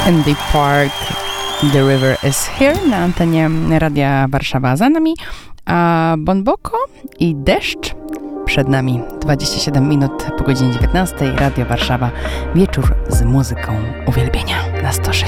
In the Park, The River is Here na antenie Radia Warszawa. Za nami Bon Boko i Deszcz. Przed nami 27 minut po godzinie 19. Radio Warszawa. Wieczór z muzyką uwielbienia na 106.